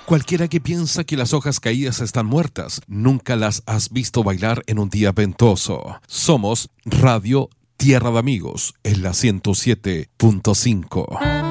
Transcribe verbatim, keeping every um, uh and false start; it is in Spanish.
Cualquiera que piensa que las hojas caídas están muertas, nunca las has visto bailar en un día ventoso. Somos Radio Tierra de Amigos en la ciento siete punto cinco.